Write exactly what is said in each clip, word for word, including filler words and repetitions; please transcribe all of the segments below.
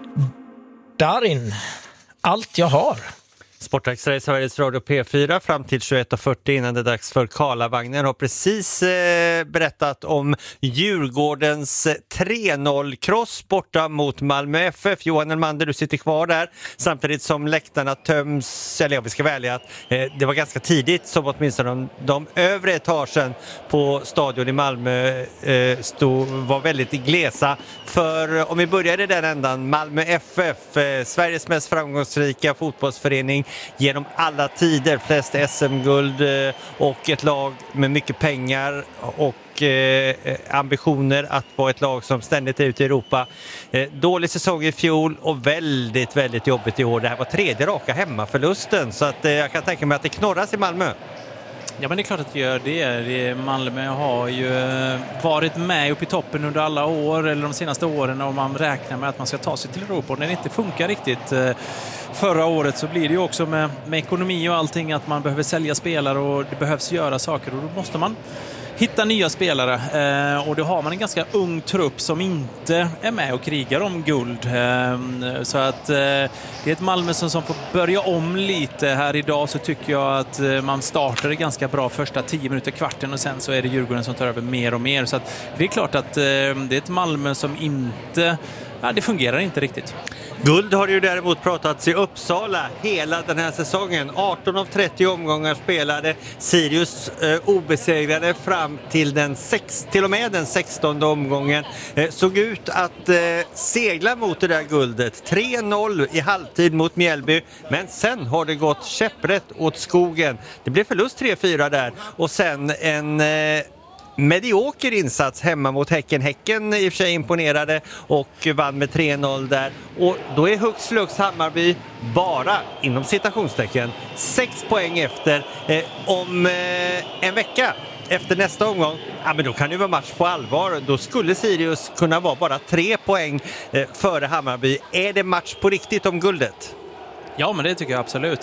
Darin, allt jag har. Sportextra i Sveriges Radio P fyra fram till tjugoett och fyrtio innan det är dags för Karlavagnen har precis eh, berättat om Djurgårdens tre noll-kross borta mot Malmö F F. Johan Elmander, du sitter kvar där samtidigt som läktarna töms, eller ja, vi ska välja att eh, det var ganska tidigt som åtminstone de, de övre etagen på stadion i Malmö eh, stod, var väldigt glesa. För om vi börjar i den ändan, Malmö F F, eh, Sveriges mest framgångsrika fotbollsförening genom alla tider, flest S M-guld eh, och ett lag med mycket pengar och eh, ambitioner att vara ett lag som ständigt är ute i Europa. Eh, dålig säsong i fjol och väldigt, väldigt jobbigt i år. Det här var tredje raka hemmaförlusten, så att, eh, jag kan tänka mig att det knorras i Malmö. Ja, men det är klart att det gör det. Malmö har ju varit med upp i toppen under alla år, eller de senaste åren, om man räknar med att man ska ta sig till Europa. Och när det inte funkar riktigt förra året så blir det ju också med, med ekonomi och allting att man behöver sälja spelare och det behövs göra saker, och då måste man hitta nya spelare, eh, och då har man en ganska ung trupp som inte är med och krigar om guld. Eh, så att eh, det är ett Malmö som, som får börja om lite här idag. Så tycker jag att eh, man startade ganska bra första tio minuter, kvarten, och sen så är det Djurgården som tar över mer och mer. Så att det är klart att eh, det är ett Malmö som inte, ja, det fungerar inte riktigt. Guld har ju däremot pratats i Uppsala hela den här säsongen. arton av trettio omgångar spelade. Sirius eh, obesegrade fram till, den sex, till och med den sextonde omgången. Eh, såg ut att eh, segla mot det där guldet. tre noll i halvtid mot Mjällby. Men sen har det gått käpprätt åt skogen. Det blev förlust tre fyra där. Och sen en... Eh, medioker insats hemma mot Häcken. Häcken i och för sig imponerade och vann med tre noll där. Och då är hux flux Hammarby bara, inom citationstecken, sex poäng efter. Eh, om eh, en vecka efter nästa omgång, ja, men då kan det vara match på allvar. Då skulle Sirius kunna vara bara tre poäng eh, före Hammarby. Är det match på riktigt om guldet? Ja, men det tycker jag absolut.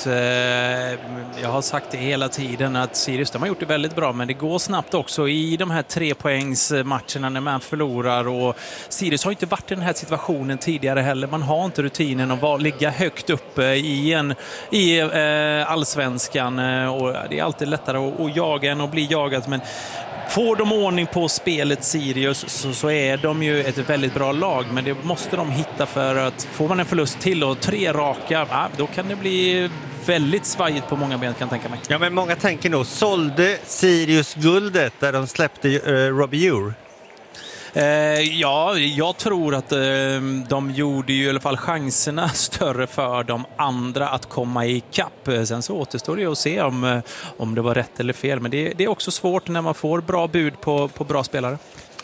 Jag har sagt det hela tiden att Sirius, de har gjort det väldigt bra, men det går snabbt också i de här tre poängsmatcherna när man förlorar, och Sirius har inte varit i den här situationen tidigare heller. Man har inte rutinen att vara, ligga högt uppe i, en, i eh, allsvenskan, och det är alltid lättare att, att jaga än att bli jagad, men får de ordning på spelet Sirius så, så är de ju ett väldigt bra lag, men det måste de hitta, för att får man en förlust till och tre raka, ja, då kan det bli väldigt svajigt på många ben, kan jag tänka mig. Ja, men många tänker nog, sålde Sirius guldet där de släppte uh, Robbie Ure? Eh, ja, jag tror att eh, de gjorde ju i alla fall chanserna större för de andra att komma i kapp. Sen så återstår det att se om, om det var rätt eller fel. Men det, det är också svårt när man får bra bud på, på bra spelare.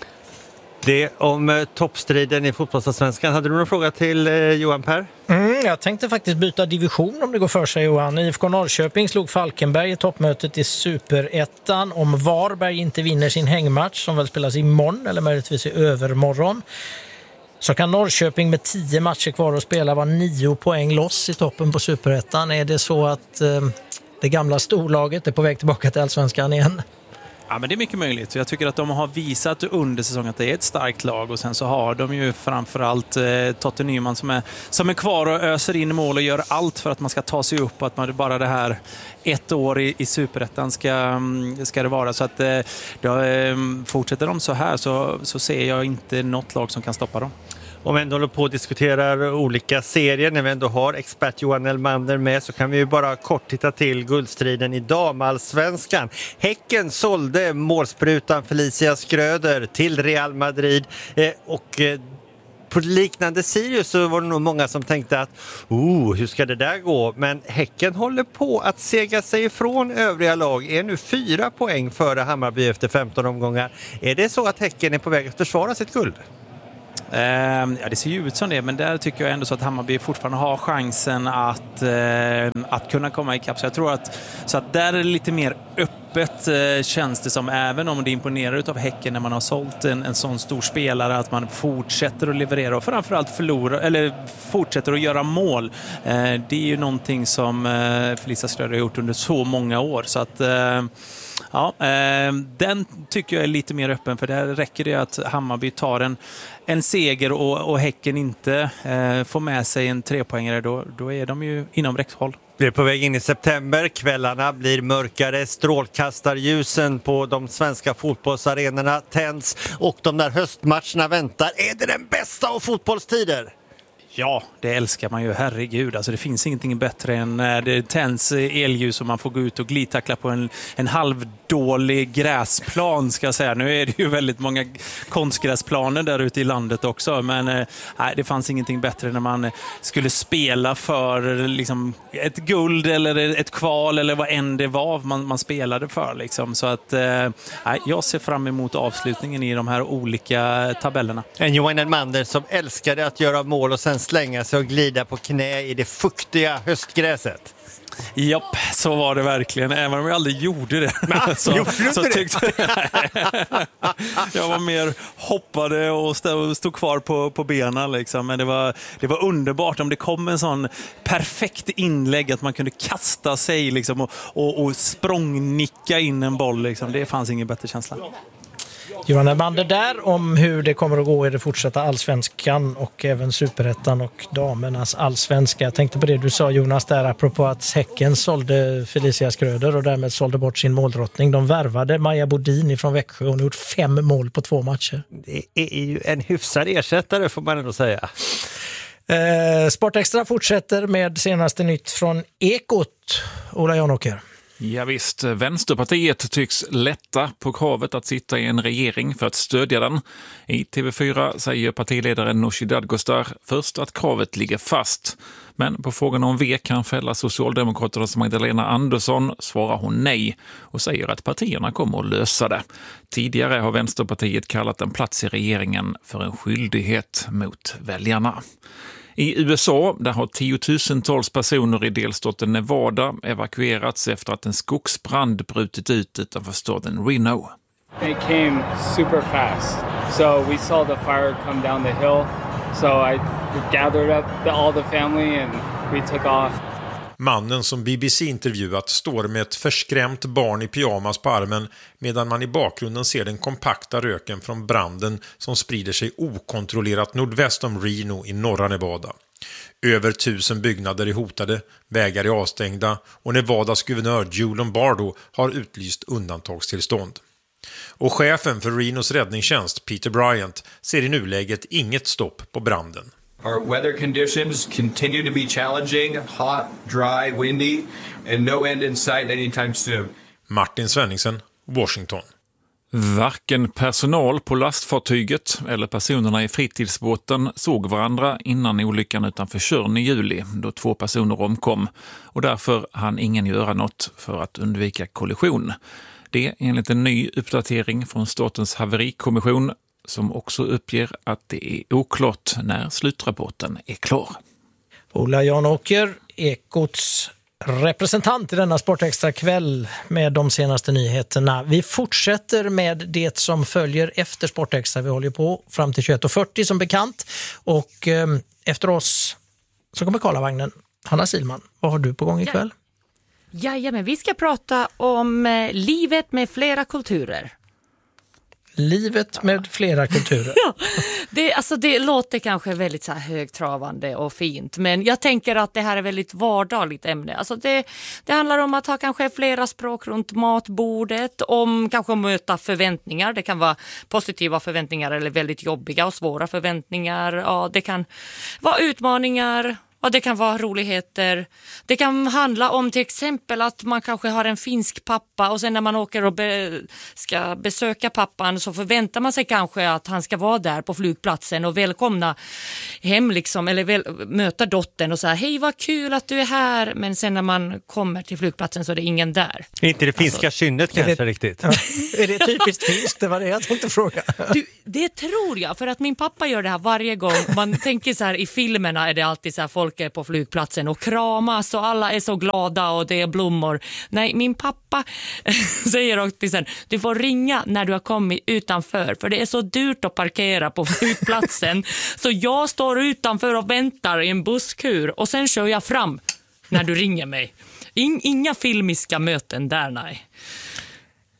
Det om eh, toppstriden i fotbollsallsvenskan. Hade du någon fråga till eh, Johan Per? Mm, jag tänkte faktiskt byta division om det går för sig, Johan. I F K Norrköping slog Falkenberg i toppmötet i Superettan. Om Varberg inte vinner sin hängmatch, som väl spelas imorgon eller möjligtvis i övermorgon, så kan Norrköping med tio matcher kvar att spela vara nio poäng loss i toppen på Superettan. Är det så att eh, det gamla storlaget är på väg tillbaka till allsvenskan igen? Ja, men det är mycket möjligt. Jag tycker att de har visat under säsongen att det är ett starkt lag, och sen så har de ju framförallt eh, Totte Nyman som är, som är kvar och öser in mål och gör allt för att man ska ta sig upp, och att man bara det här ett år i, i Superettan ska, ska det vara. Så att eh, då, eh, fortsätter de så här så, så ser jag inte något lag som kan stoppa dem. Om vi ändå håller på att diskutera olika serier, när vi ändå har expert Johan Elmander med, så kan vi ju bara kort titta till guldstriden i damallsvenskan. Häcken sålde målsprutan Felicia Skröder till Real Madrid eh, och eh, på liknande Sirius så var det nog många som tänkte att oh, hur ska det där gå? Men Häcken håller på att sega sig ifrån övriga lag. Är nu fyra poäng före Hammarby efter femton omgångar. Är det så att Häcken är på väg att försvara sitt guld? Ja, det ser ju ut som det, men där tycker jag ändå så att Hammarby fortfarande har chansen att, eh, att kunna komma ikapp. Så jag tror att, så att där är det lite mer öppet, eh, känns det som, även om det imponerar utav Häcken när man har sålt en, en sån stor spelare, att man fortsätter att leverera och framförallt förlora, eller fortsätter att göra mål. Eh, det är ju någonting som eh, Felicia Skröder har gjort under så många år, så att eh, Ja, eh, den tycker jag är lite mer öppen, för där räcker det att Hammarby tar en, en seger och, och Häcken inte eh, får med sig en trepoängare, då, då är de ju inom räckhåll. Vi är på väg in i september, kvällarna blir mörkare, strålkastarljusen på de svenska fotbollsarenorna tänds och de där höstmatcherna väntar. Är det den bästa av fotbollstider? Ja, det älskar man ju, herregud. Alltså det finns ingenting bättre än när det tänds elljus och man får gå ut och glidtackla på en, en halvdålig gräsplan, ska jag säga. Nu är det ju väldigt många konstgräsplaner där ute i landet också, men eh, det fanns ingenting bättre när man skulle spela för liksom, ett guld eller ett kval eller vad än det var man, man spelade för. Liksom. Så att eh, jag ser fram emot avslutningen i de här olika tabellerna. En Johan Elmander som älskade att göra mål och sen slänga sig och glida på knä i det fuktiga höstgräset. Japp, så var det verkligen. Även om jag aldrig gjorde det. Nej, så, gjorde du så inte tyckte jag var mer hoppade och stod, stod kvar på, på benen. Liksom. Men det var, det var underbart om det kom en sån perfekt inlägg att man kunde kasta sig liksom, och, och, och språngnicka in en boll. Liksom. Det fanns ingen bättre känsla. Johan Elmander där om hur det kommer att gå i det fortsatta allsvenskan och även superettan och damernas allsvenska. Jag tänkte på det du sa, Jonas, där apropå att Häcken sålde Felicia Skröder och därmed sålde bort sin måldrottning. De värvade Maja Bodin från Växjö och hon har gjort fem mål på två matcher. Det är ju en hyfsad ersättare, får man ändå säga. Eh, Sportextra fortsätter med senaste nytt från Ekot. Ola Janåker. Ja visst, Vänsterpartiet tycks lätta på kravet att sitta i en regering för att stödja den. I T V fyra säger partiledaren Nooshi Dadgostar först att kravet ligger fast. Men på frågan om V kan fälla Socialdemokraternas Magdalena Andersson svarar hon nej och säger att partierna kommer att lösa det. Tidigare har Vänsterpartiet kallat en plats i regeringen för en skyldighet mot väljarna. I U S A där har tiotusentals personer i delstaten Nevada evakuerats efter att en skogsbrand brutit ut utanför staden Reno. It came super fast. So we saw the fire come down the hill. So I gathered up the, all the family and we took off. Mannen som B B C intervjuat står med ett förskrämt barn i pyjamas på armen medan man i bakgrunden ser den kompakta röken från branden som sprider sig okontrollerat nordväst om Reno i norra Nevada. Över tusen byggnader är hotade, vägar är avstängda och Nevadas guvernör Joe Lombardo har utlyst undantagstillstånd. Och chefen för Renos räddningstjänst, Peter Bryant, ser i nuläget inget stopp på branden. Our weather conditions continue to be challenging, hot, dry, windy, and no end in sight anytime soon. Martin Svenningsen, Washington. Varken personal på lastfartyget eller personerna i fritidsbåten såg varandra innan olyckan utanför Tjörn i juli då två personer omkom och därför hann ingen göra något för att undvika kollision. Det enligt en ny uppdatering från Statens haverikommission som också uppger att det är oklart när slutrapporten är klar. Ola Janåker, Ekots representant i denna Sportextra kväll med de senaste nyheterna. Vi fortsätter med det som följer efter Sportextra. Vi håller på fram till tjugoett och fyrtio som bekant. Och eh, efter oss så kommer Karlavagnen. Hanna Silman, vad har du på gång ikväll? Ja, ja, men vi ska prata om eh, livet med flera kulturer. Livet med flera kulturer. Ja, det, alltså det låter kanske väldigt så här högtravande och fint, men jag tänker att det här är väldigt vardagligt ämne. Alltså det, det handlar om att ha kanske flera språk runt matbordet, om kanske möta förväntningar. Det kan vara positiva förväntningar eller väldigt jobbiga och svåra förväntningar. Ja, det kan vara utmaningar. Och det kan vara roligheter. Det kan handla om till exempel att man kanske har en finsk pappa och sen när man åker och be- ska besöka pappan så förväntar man sig kanske att han ska vara där på flygplatsen och välkomna hem liksom, eller väl, möta dottern och säga hej vad kul att du är här, men sen när man kommer till flygplatsen så är det ingen där. Inte det finska alltså, kynnet kanske det, riktigt. Ja. Är det typiskt finskt? Det var det jag tänkte fråga. Du, det tror jag, för att min pappa gör det här varje gång. Man tänker så här, i filmerna är det alltid så här, folk är på flygplatsen och kramas och alla är så glada och det är blommor. Nej, min pappa säger också sen, du får ringa när du har kommit utanför för det är så dyrt att parkera på flygplatsen. Så jag står utanför och väntar i en busskur och sen kör jag fram när du ringer mig. In, inga filmiska möten där, nej.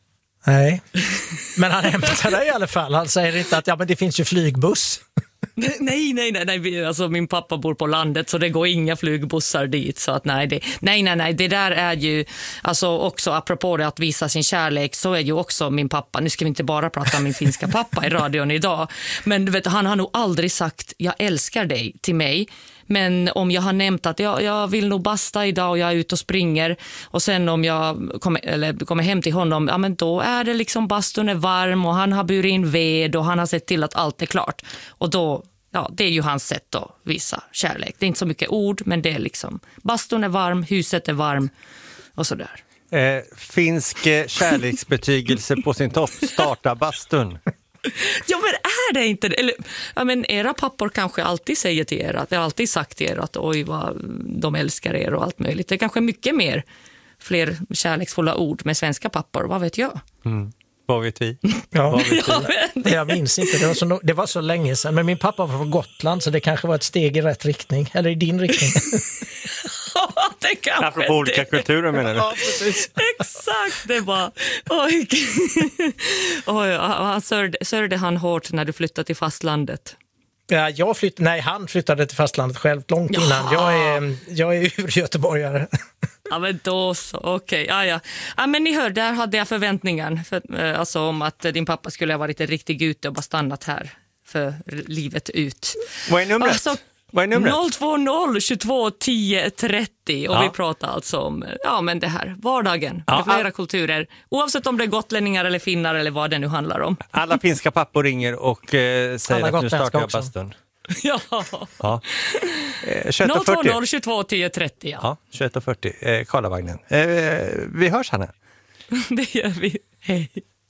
Nej, men han hämtar dig i alla fall. Han säger inte att ja, men det finns ju flygbuss. Nej, nej, nej, nej. Alltså, min pappa bor på landet så det går inga flygbussar dit. Så att nej, det, nej, nej, nej. Det där är ju, alltså också apropå det att visa sin kärlek, så är ju också min pappa. Nu ska vi inte bara prata om min finska pappa i radion idag. Men du vet, han har nog aldrig sagt jag älskar dig till mig. Men om jag har nämnt att jag, jag vill nog basta idag och jag är ute och springer, och sen om jag kommer, eller kommer hem till honom, ja men då är det liksom bastun är varm och han har burit in ved och han har sett till att allt är klart. Och då, ja, det är ju hans sätt att visa kärlek. Det är inte så mycket ord, men det är liksom bastun är varm, huset är varm och sådär. Eh, finsk eh, kärleksbetygelse på sin topp, starta bastun. Ja, men är det inte det? Eller, ja, men era pappor kanske alltid säger till er att jag har alltid sagt till er att oj vad de älskar er och allt möjligt. Det är kanske mycket mer, fler kärleksfulla ord med svenska pappor, vad vet jag? Mm. Vad vet vi? Ja, vad vet vi? Ja, men... Jag minns inte, det var, så, det var så länge sedan. Men min pappa var från Gotland, så det kanske var ett steg i rätt riktning. Eller i din riktning. Det kanske Apropå olika kulturer menar du? Ja, precis. Exakt, det var oj. Oj, han sörde, sörde han hårt när du flyttade till fastlandet? Ja, jag flytt, nej, han flyttade till fastlandet själv långt innan. Jag är, jag är ur göteborgare. Ja, men då så, okej. Okay. Ja, ja. Ja, men ni hör, där hade jag förväntningar för, alltså, om att din pappa skulle ha varit en riktig ute och bara stannat här för livet ut. Vad är numret? Alltså, Vad är numret? noll två noll tjugotvå tio trettio och Ja. vi pratar alltså om ja, men det här, vardagen Ja, med flera all... kulturer, oavsett om det är gotlänningar eller finnar eller vad det nu handlar om. Alla finska pappor ringer och eh, säger Alla att nu startar jag också. bastun. Ja. Ja. Eh, tjugoett noll och två fyrtio. noll tjugotvå tio trettio. Ja. Ja, tjugoett och fyrtio. Eh, Karlavagnen. Eh, vi hörs, Hanna. Det gör vi. Hej.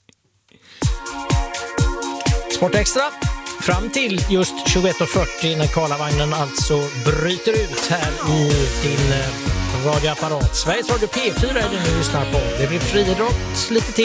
Sportextra. Fram till just tjugoett och fyrtio när Karlavagnen alltså bryter ut här i din radioapparat. Sveriges Radio P fyra är det ni lyssnar på. Det blir friidrott lite till.